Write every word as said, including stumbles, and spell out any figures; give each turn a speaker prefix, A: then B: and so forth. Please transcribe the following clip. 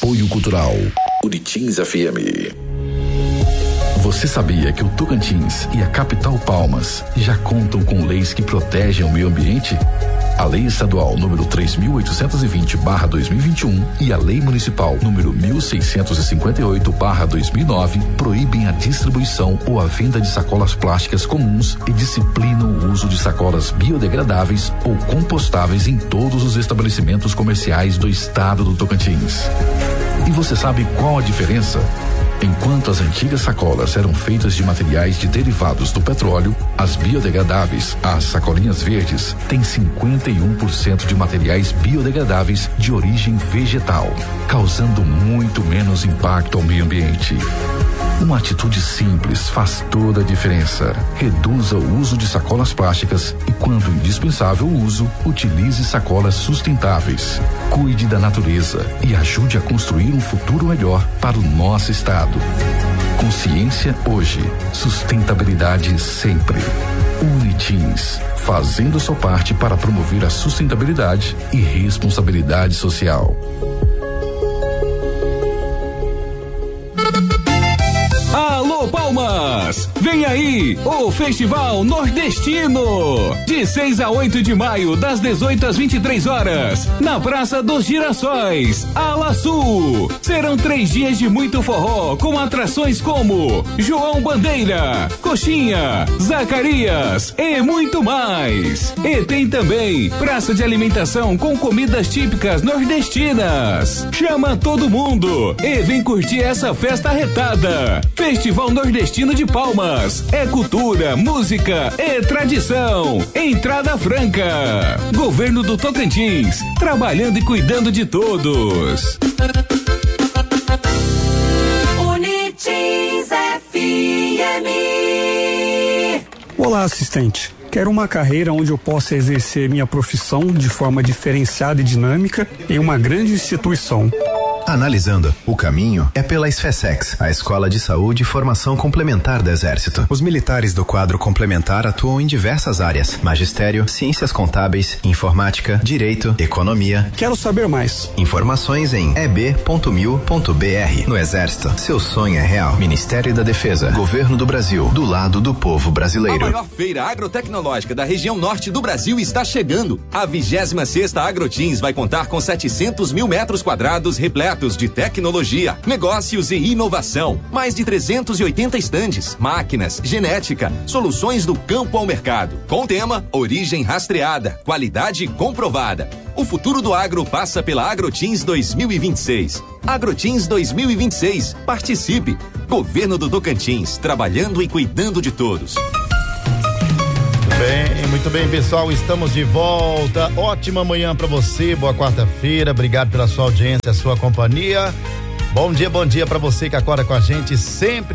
A: Apoio Cultural Uritins F M. Você sabia que o Tocantins e a capital Palmas já contam com leis que protegem o meio ambiente? A Lei Estadual número três mil oitocentos e vinte barra dois mil e vinte e um e a Lei Municipal número mil seiscentos e cinquenta e oito barra dois mil e nove proíbem a distribuição ou a venda de sacolas plásticas comuns e disciplinam o uso de sacolas biodegradáveis ou compostáveis em todos os estabelecimentos comerciais do estado do Tocantins. E você sabe qual a diferença? Enquanto as antigas sacolas eram feitas de materiais de derivados do petróleo, as biodegradáveis, as sacolinhas verdes, têm cinquenta e um por cento de materiais biodegradáveis de origem vegetal, causando muito menos impacto ao meio ambiente. Uma atitude simples faz toda a diferença. Reduza o uso de sacolas plásticas e, quando indispensável o uso, utilize sacolas sustentáveis. Cuide da natureza e ajude a construir um futuro melhor para o nosso estado. Consciência hoje, sustentabilidade sempre. Unitins, fazendo sua parte para promover a sustentabilidade e responsabilidade social.
B: Alô Palmas, vem aí o Festival Nordestino, de seis a oito de maio, das dezoito às vinte e três horas, na Praça dos Girassóis, Ala Sul. Serão três dias de muito forró, com atrações como João Bandeira, Coxinha, Zacarias e muito mais. E tem também praça de alimentação com comidas típicas nordestinas. Chama todo mundo e vem curtir essa festa arretada. Festival Nordestino de Palmas. É cultura, música e tradição. Entrada franca. Governo do Tocantins. Trabalhando e cuidando de todos.
C: Unitins F M.
D: Olá, assistente. Quero uma carreira onde eu possa exercer minha profissão de forma diferenciada e dinâmica em uma grande instituição.
E: Analisando, o caminho é pela SFESEX, a Escola de Saúde e Formação Complementar do Exército. Os militares do quadro complementar atuam em diversas áreas: magistério, ciências contábeis, informática, direito, economia.
D: Quero saber mais.
E: Informações em e b ponto mil ponto b r. No Exército, seu sonho é real. Ministério da Defesa, Governo do Brasil, do lado do povo brasileiro.
F: A maior feira agrotecnológica da região norte do Brasil está chegando. A vigésima sexta Agrotins vai contar com setecentos mil metros quadrados repletos de tecnologia, negócios e inovação. Mais de trezentos e oitenta estandes, máquinas, genética, soluções do campo ao mercado. Com o tema Origem Rastreada, Qualidade Comprovada. O futuro do agro passa pela Agrotins dois mil e vinte e seis. Agrotins dois mil e vinte e seis. Participe. Governo do Tocantins, trabalhando e cuidando de todos.
G: Bem, muito bem, pessoal, estamos de volta. Ótima manhã para você, boa quarta-feira. Obrigado pela sua audiência, a sua companhia. Bom dia, bom dia para você que acorda com a gente sempre.